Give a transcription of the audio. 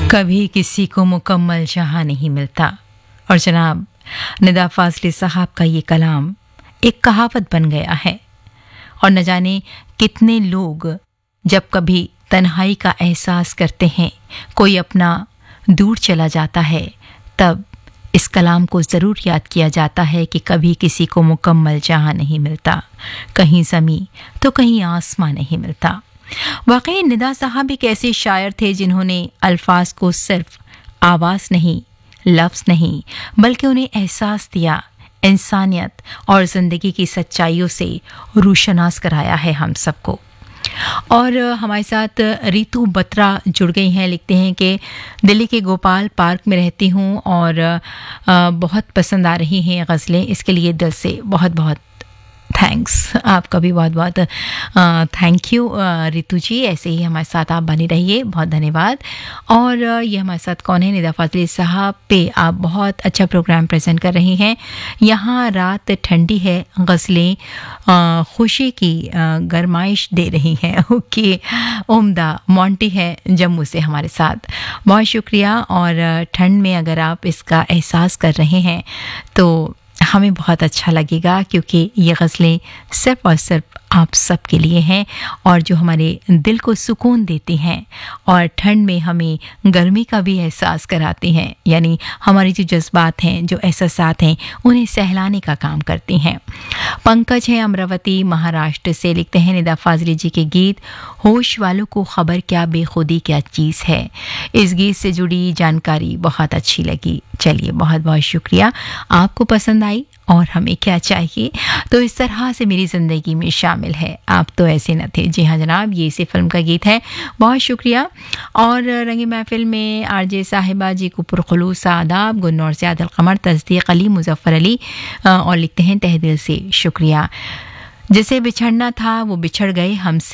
कभी किसी को मुकम्मल जहां नहीं मिलता। और जनाब निदा फाजली साहब का ये कलाम एक कहावत बन गया है। और न जाने कितने लोग जब कभी तन्हाई का एहसास करते हैं, कोई अपना दूर चला जाता है, तब इस कलाम को ज़रूर याद किया जाता है कि कभी किसी को मुकम्मल जहां नहीं मिलता, कहीं ज़मीं तो कहीं आसमां नहीं मिलता। वाकई निदा साहब एक ऐसे शायर थे जिन्होंने अल्फाज को सिर्फ आवाज़ नहीं, लफ्ज़ नहीं, बल्कि उन्हें एहसास दिया, इंसानियत और ज़िंदगी की सच्चाइयों से रूशनास कराया है हम सबको। और हमारे साथ रितु बत्रा जुड़ गई हैं, लिखते हैं कि दिल्ली के गोपाल पार्क में रहती हूँ और बहुत पसंद आ रही हैं गज़लें, इसके लिए दिल से बहुत बहुत थैंक्स। आपका भी बहुत बहुत थैंक यू रितु जी, ऐसे ही हमारे साथ आप बनी रहिए, बहुत धन्यवाद। और ये हमारे साथ कौन है? निदा फाजली साहब पे आप बहुत अच्छा प्रोग्राम प्रेजेंट कर रही हैं। यहाँ रात ठंडी है, गज़लें खुशी की गरमाइश दे रही हैं। ओके, उम्दा मोंटी है जम्मू से हमारे साथ, बहुत शुक्रिया। और ठंड में अगर आप इसका एहसास कर रहे हैं तो हमें बहुत अच्छा लगेगा, क्योंकि ये गज़लें सिर्फ़ और सिर्फ आप सब के लिए हैं और जो हमारे दिल को सुकून देती हैं और ठंड में हमें गर्मी का भी एहसास कराती हैं, यानी हमारी जो जज्बात हैं, जो एहसासात हैं, उन्हें सहलाने का काम करती हैं। पंकज हैं अमरावती महाराष्ट्र से, लिखते हैं निदा फाजली जी के गीत होश वालों को खबर क्या बेखुदी क्या चीज़ है, इस गीत से जुड़ी जानकारी बहुत अच्छी लगी। चलिए, बहुत बहुत शुक्रिया, आपको पसंद आई और हमें क्या चाहिए तो इस तरह से मेरी ज़िंदगी में शामिल है, आप तो ऐसे न थे। जी हाँ जनाब, ये इसी फिल्म का गीत है, बहुत शुक्रिया। और रंगी महफिल में आरजे साहिबा जी को पुरखुलूस आदाब, गुन्नौर से आदिल कमर, तस्दीक अली, मुजफ्फर अली, और लिखते हैं तहे दिल से शुक्रिया। जिसे बिछड़ना था वो बिछड़ गए हमसे।